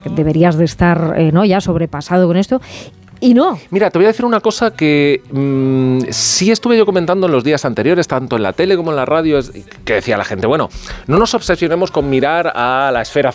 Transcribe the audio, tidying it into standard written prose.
deberías de estar ¿no? ya sobrepasado con esto. Y no. Mira, te voy a decir una cosa que sí estuve yo comentando en los días anteriores, tanto en la tele como en la radio, que decía la gente, bueno, no nos obsesionemos con mirar a la esfera